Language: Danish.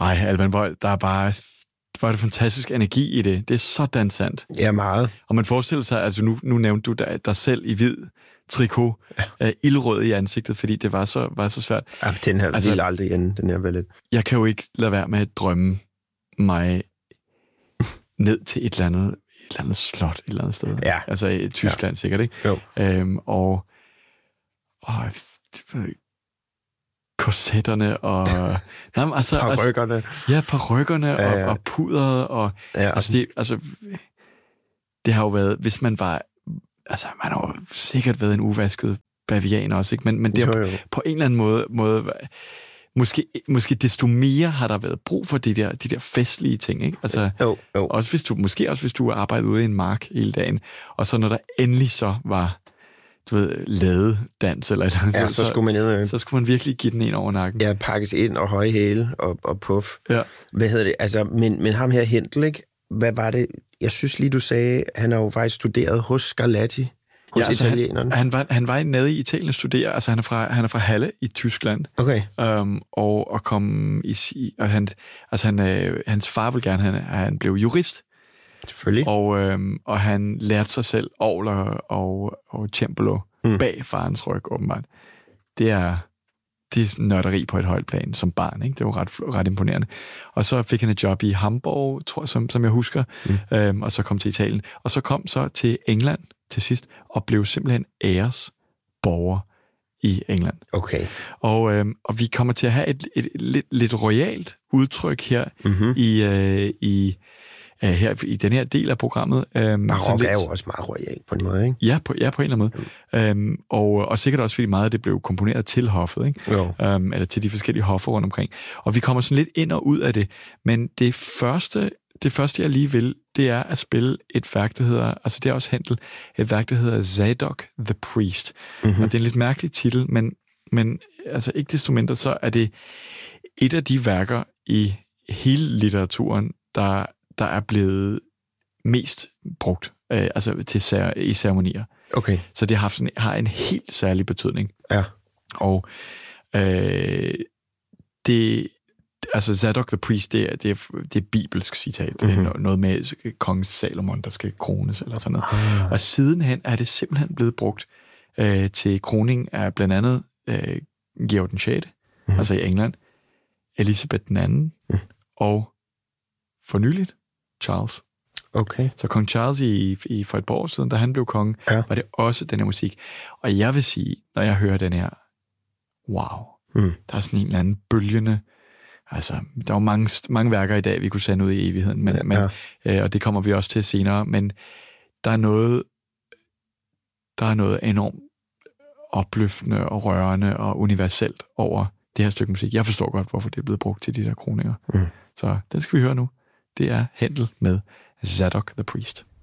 Ej, Alban Vold, der er bare... Hvor er det fantastisk energi i det. Det er sådan sandt. Ja, meget. Og man forestiller sig, altså nu nævnte du dig selv i hvid trikot, ildrød i ansigtet, fordi det var så svært. Ja, den her vil aldrig ende, den her ballet. Jeg kan jo ikke lade være med at drømme mig ned til et eller andet slot, et eller andet sted. Ja. Altså i Tyskland sikkert, ikke? Jo. Og korsetterne og... Parykkerne. Ja, parykkerne og puderet og... Ja, det har jo været... Hvis man var... Altså, man har jo sikkert været en uvasket bavian også, ikke? Men det er på en eller anden måde måske desto mere har der været brug for de der festlige ting, ikke? Altså, også hvis du arbejdede ude i en mark hele dagen, og så når der endelig så var... du ved, ladedans eller noget. Ja, så skulle man ned. Så skulle man virkelig give den en over nakken. Ja, pakkes ind og høje hæle og puff. Ja. Hvad hedder det? Altså, men ham her Händel, ikke? Hvad var det? Jeg synes lige, du sagde, han har jo faktisk studeret hos Scarlatti, hos italienerne. Han var nede i Italien og studerer. Altså, han er fra Halle i Tyskland. Okay. Og kom hans far ville gerne, han blev jurist. Selvfølgelig. Og han lærte sig selv orgel og cembalo bag farens ryg, åbenbart. Det er nørderi på et højt plan som barn, ikke? Det var ret imponerende. Og så fik han et job i Hamburg, tror jeg, som jeg husker, og så kom til Italien. Og så kom så til England til sidst, og blev simpelthen æresborger i England. Okay. Og vi kommer til at have et lidt royalt udtryk her her i den her del af programmet. Marok er jo også meget royal på en måde, ikke? Ja, på en eller anden måde. Og sikkert også, fordi meget af det blev komponeret til hoffet, ikke? Eller til de forskellige hoffer rundt omkring. Og vi kommer sådan lidt ind og ud af det. Men det første, jeg lige vil, det er at spille et værk, der hedder, altså det er også Händel, et værk, der hedder Zadok the Priest. Og det er en lidt mærkelig titel, men altså ikke desto mindre, så er det et af de værker i hele litteraturen, der er blevet mest brugt i ceremonier. Okay. Så det har en helt særlig betydning. Ja. Og Zadok the Priest, det er bibelsk citat. Det er noget med kong Salomon, der skal krones, eller sådan noget. Og sidenhen er det simpelthen blevet brugt til kroning af blandt andet Georg den 6., altså i England, Elisabeth den 2., og for nyligt Charles. Okay. Så kong Charles for et par år siden, da han blev konge, var det også den her musik. Og jeg vil sige, når jeg hører den her, wow, der er sådan en eller anden bølgende, altså, der er jo mange værker i dag, vi kunne sende ud i evigheden, og det kommer vi også til senere, men der er noget enormt opløftende og rørende og universelt over det her stykke musik. Jeg forstår godt, hvorfor det er blevet brugt til de der kroninger. Så den skal vi høre nu. Det er Händel med Zadok the Priest.